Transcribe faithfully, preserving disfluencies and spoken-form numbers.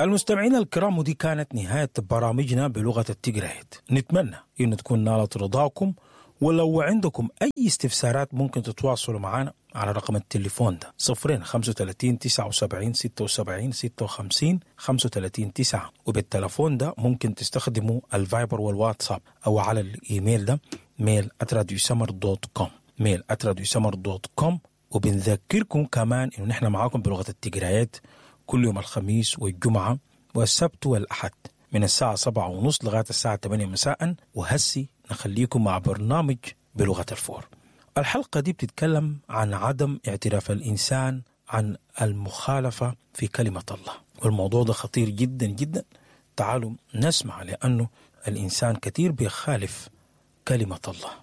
المستمعين الكرام، ودي كانت نهاية برامجنا بلغة التقرايت. نتمنى إن تكون نالت رضاكم، ولو عندكم أي استفسارات ممكن تتواصلوا معنا على رقم التليفون ده صفرين خمسة وثلاثين تسعة وسبعين ستة وسبعين ستة وخمسين خمسة وثلاثين تسعة، وبالتلفون ده ممكن تستخدموا الفايبر والواتساب، أو على الإيميل ده ميل آت راديو سمر دوت كوم ميل آت راديو سمر دوت كوم. وبنذكركم كمان إنه نحن معاكم بلغة التقرايات كل يوم الخميس والجمعة والسبت والأحد من الساعة سبعة ونص لغاية الساعة ثمانية مساء. وهسي نخليكم مع برنامج بلغة الفور. الحلقة دي بتتكلم عن عدم اعتراف الإنسان عن المخالفة في كلمة الله، والموضوع ده خطير جدا جدا. تعالوا نسمع، لأنه الإنسان كثير بيخالف كلمة الله.